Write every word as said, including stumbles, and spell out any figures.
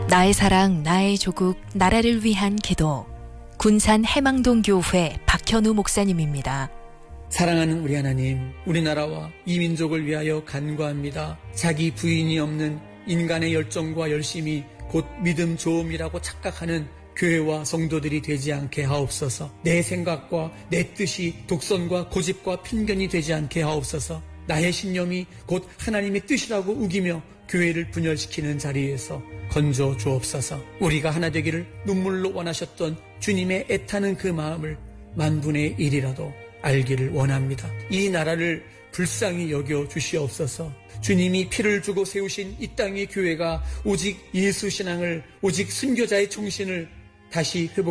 나의 사랑, 나의 조국, 나라를 위한 기도. 군산 해망동 교회 박현우 목사님입니다. 사랑하는 우리 하나님, 우리나라와 이 민족을 위하여 간구합니다. 자기 부인이 없는 인간의 열정과 열심이 곧 믿음 좋음이라고 착각하는 교회와 성도들이 되지 않게 하옵소서. 내 생각과 내 뜻이 독선과 고집과 편견이 되지 않게 하옵소서. 나의 신념이 곧 하나님의 뜻이라고 우기며 교회를 분열시키는 자리에서 건져 주옵소서. 우리가 하나 되기를 눈물로 원하셨던 주님의 애타는 그 마음을 만분의 일이라도 알기를 원합니다. 이 나라를 불쌍히 여겨 주시옵소서. 주님이 피를 주고 세우신 이 땅의 교회가 오직 예수 신앙을, 오직 순교자의 정신을 다시 회복